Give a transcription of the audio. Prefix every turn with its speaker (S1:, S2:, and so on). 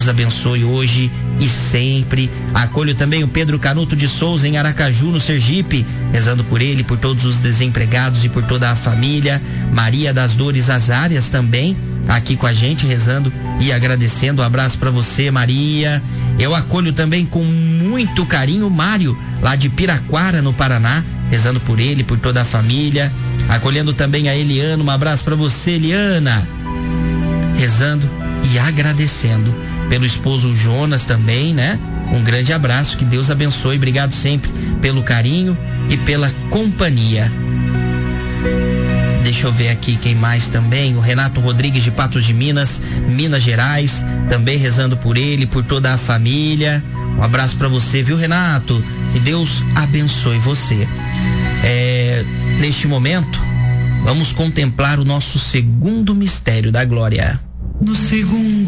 S1: Deus abençoe hoje e sempre. Acolho também o Pedro Canuto de Souza em Aracaju, no Sergipe, rezando por ele, por todos os desempregados e por toda a família. Maria das Dores Azárias também aqui com a gente, rezando e agradecendo. Um abraço para você, Maria. Eu acolho também com muito carinho o Mário, lá de Piraquara, no Paraná, rezando por ele, por toda a família. Acolhendo também a Eliana, um abraço para você, Eliana, rezando e agradecendo pelo esposo Jonas também, né? Um grande abraço, que Deus abençoe. Obrigado sempre pelo carinho e pela companhia. Deixa eu ver aqui quem mais também. O Renato Rodrigues de Patos de Minas, Minas Gerais, também rezando por ele, por toda a família. Um abraço para você, viu, Renato? Que Deus abençoe você. Neste momento, vamos contemplar o nosso segundo mistério da glória. No segundo